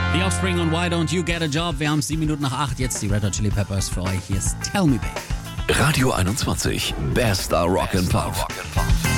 The Offspring und Why Don't You Get a Job? Wir haben 7 Minuten nach 8. Jetzt die Red Hot Chili Peppers für euch. Hier ist Tell Me Babe. Radio 21, bester Rock'n'Pop.